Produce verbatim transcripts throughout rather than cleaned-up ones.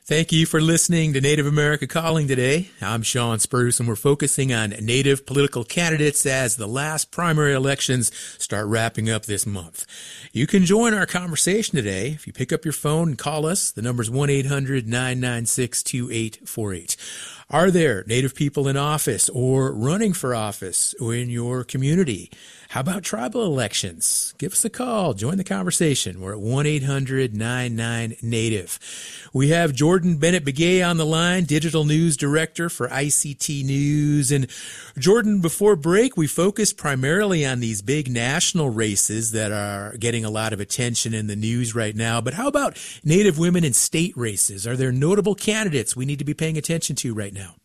Thank you for listening to Native America Calling today. I'm Sean Spruce, and we're focusing on Native political candidates as the last primary elections start wrapping up this month. You can join our conversation today if you pick up your phone and call us. The number's one eight hundred nine nine six two eight four eight. Are there Native people in office or running for office in your community? How about tribal elections? Give us a call. Join the conversation. We're at one eight hundred nine nine Native. We have Jordan Bennett Begay on the line, Digital News Director for I C T News. And Jordan, before break, we focused primarily on these big national races that are getting a lot of attention in the news right now. But how about Native women in state races? Are there notable candidates we need to be paying attention to right now?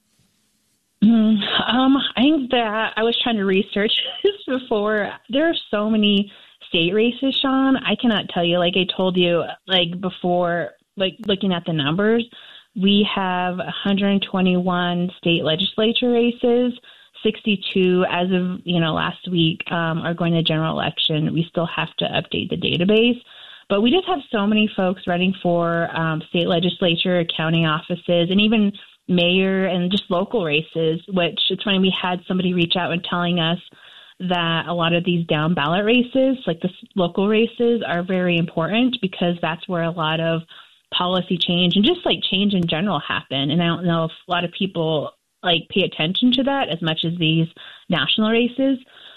Mm, um, I think that I was trying to research this before. There are so many state races, Sean. I cannot tell you. Like I told you, like before, like looking at the numbers, we have one hundred twenty-one state legislature races. sixty-two as of, you know, last week um, are going to general election. We still have to update the database. But we just have so many folks running for um, state legislature, county offices, and even mayor and just local races, which it's funny, we had somebody reach out and telling us that a lot of these down ballot races, like the local races, are very important because that's where a lot of policy change and just like change in general happen. And I don't know if a lot of people like pay attention to that as much as these national races.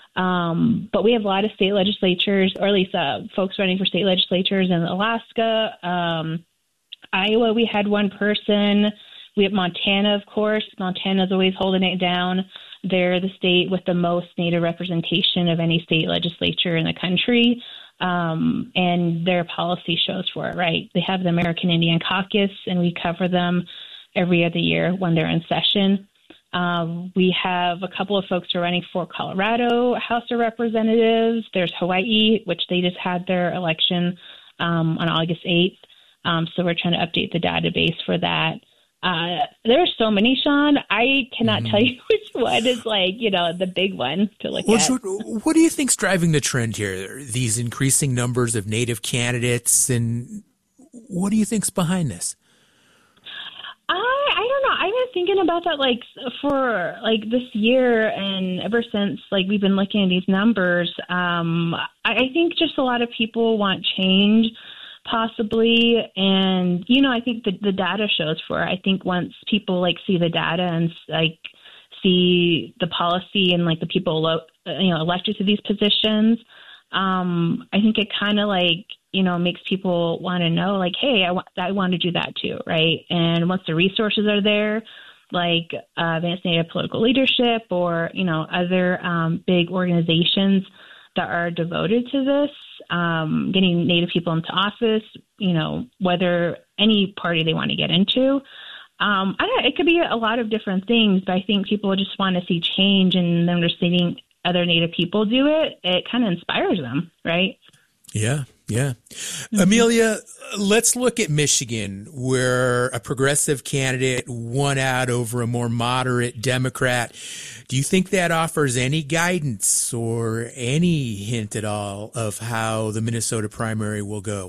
Um, but we have a lot of state legislatures, or at least uh, folks running for state legislatures in Alaska. Um, Iowa, we had one person. We have Montana, of course. Montana's always holding it down. They're the state with the most Native representation of any state legislature in the country. Um, and their policy shows for it, right? They have the American Indian Caucus, and we cover them every other year when they're in session. Um, we have a couple of folks who are running for Colorado House of Representatives. There's Hawaii, which they just had their election um, on August eighth. Um, so we're trying to update the database for that. Uh, there are so many, Sean. I cannot mm-hmm. tell you which one is like, you know, the big one to look well, at. What do you think's driving the trend here? These increasing numbers of Native candidates, and what do you think's behind this? I I don't know. I've been thinking about that like for like this year, and ever since like we've been looking at these numbers. Um, I, I think just a lot of people want change. Possibly. And, you know, I think the, the data shows for it. I think once people like see the data and like see the policy and like the people, lo- you know, elected to these positions, um, I think it kind of like, you know, makes people want to know like, hey, I want, I want to do that too. Right. And once the resources are there, like uh, Advanced Native Political Leadership or, you know, other um, big organizations that are devoted to this, um, getting Native people into office, you know, whether any party they want to get into. Um, I don't know, it could be a lot of different things, but I think people just want to see change, and then they're seeing other Native people do it. It kind of inspires them, right? Yeah, yeah. Mm-hmm. Amelia, let's look at Michigan, where a progressive candidate won out over a more moderate Democrat. Do you think that offers any guidance or any hint at all of how the Minnesota primary will go?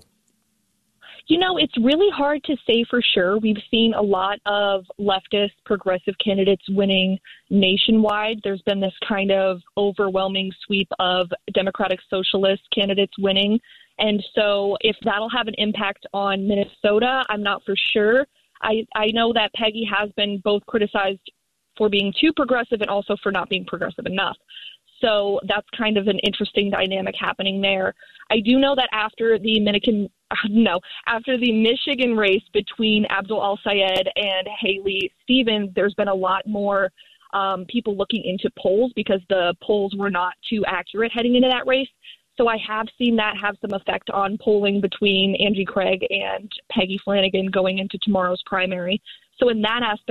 You know, it's really hard to say for sure. We've seen a lot of leftist progressive candidates winning nationwide. There's been this kind of overwhelming sweep of Democratic Socialist candidates winning. And so if that'll have an impact on Minnesota, I'm not for sure. I, I know that Peggy has been both criticized for being too progressive and also for not being progressive enough. So that's kind of an interesting dynamic happening there. I do know that after the Minican, no, after the Michigan race between Abdul Al-Sayed and Haley Stevens, there's been a lot more um, people looking into polls because the polls were not too accurate heading into that race. So I have seen that have some effect on polling between Angie Craig and Peggy Flanagan going into tomorrow's primary. So in that aspect,